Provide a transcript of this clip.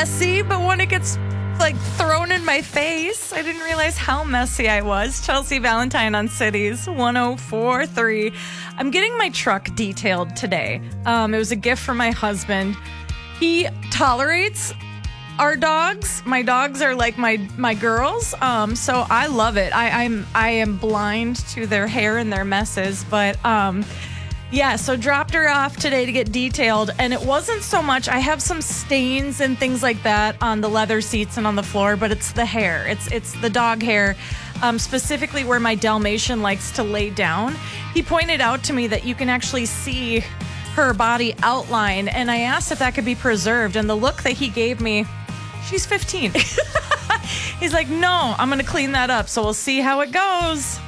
messy, but when it gets like thrown in my face, I didn't realize how messy I was. Chelsea Valentine on Cities 104.3. I'm getting my truck detailed today. It was a gift from my husband. He tolerates our dogs. My dogs are like my girls. So I love it. I am blind to their hair and their messes, but yeah, so dropped her off today to get detailed, and it wasn't so much. I have some stains and things like that on the leather seats and on the floor, but it's the hair. It's the dog hair, specifically where my Dalmatian likes to lay down. He pointed out to me that you can actually see her body outline, and I asked if that could be preserved, and the look that he gave me, she's 15. He's like, no, I'm going to clean that up, so we'll see how it goes.